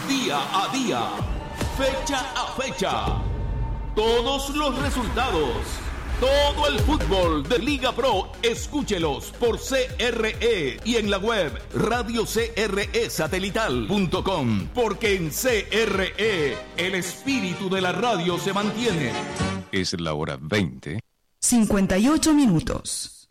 día a día, fecha a fecha. Todos los resultados, todo el fútbol de Liga Pro, escúchelos por CRE y en la web radiocresatelital.com, porque en CRE el espíritu de la radio se mantiene. Es la hora 20:58 minutos.